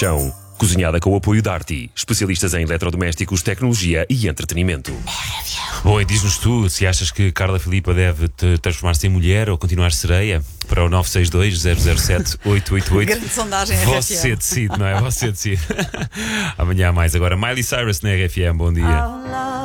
paixão. Cozinhada com o apoio da Arti, especialistas em eletrodomésticos, tecnologia e entretenimento. Bom, e diz-nos tu se achas que Carla Filipa deve transformar-se em mulher ou continuar sereia. Para o 962-007-888. Grande sondagem Você RFM. decide, não é? Você decide. Amanhã há mais. Agora, Miley Cyrus na RFM. Bom dia.